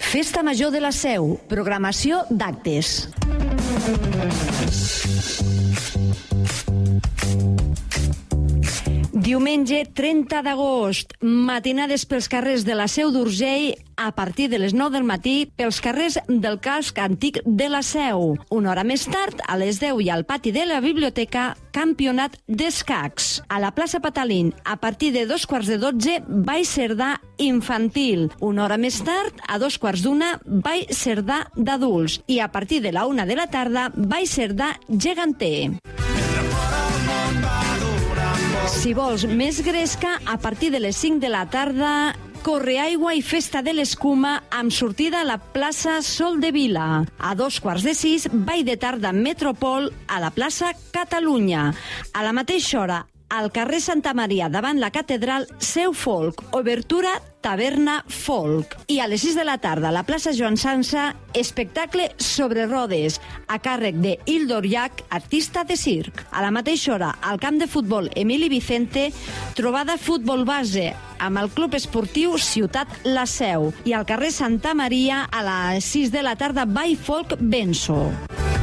Festa Major de la Seu, programació d'actes. Diumenge 30 d'agost, matinades pels carrers de la Seu d'Urgell a partir de les 9 del matí pels carrers del casc antic de la Seu. Una hora més tard, a les 10 i al pati de la biblioteca, campionat d'escacs. A la plaça Patalín, a partir de 2:15, ball cerdà infantil. Una hora més tard, a 2:15, ball cerdà d'adults. I a partir de la 1 de la tarda, ball cerdà geganter. Si vols més gresca, a partir de les 5 de la tarda, correaigua i festa de l'escuma amb sortida a la plaça Sol de Vila. A 5:15, ball de tarda Metropol a la plaça Catalunya. A la mateixa hora, al carrer Santa Maria, davant la catedral, Seu Folk, obertura Taverna Folk. I a les 6 de la tarda, a la plaça Joan Sança, espectacle sobre rodes, a càrrec de Hildor Llach, artista de circ. A la mateixa hora, al camp de futbol Emili Vicente, trobada futbol base, amb el Club Esportiu Ciutat La Seu. I al carrer Santa Maria, a les 6 de la tarda, ball folk Benso.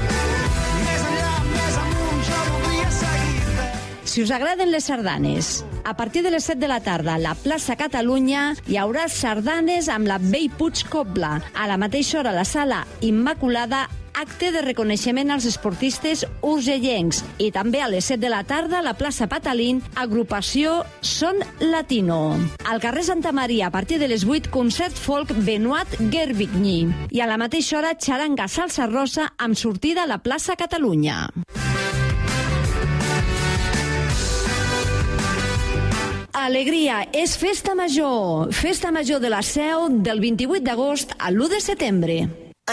Si us agraden les sardanes, a partir de les 7 de la tarda a la plaça Catalunya hi haurà sardanes amb la Bell Puig Cobla. A la mateixa hora a la sala Immaculada, acte de reconeixement als esportistes urgellencs. I també a les 7 de la tarda a la plaça Patalín, agrupació Son Latino. Al carrer Santa Maria, a partir de les 8, concert folk Benoit Gervigny. I a la mateixa hora, xaranga salsa rosa amb sortida a la plaça Catalunya. Alegria, és Festa Major. Festa Major de la Seu del 28 d'agost a l'1 de setembre.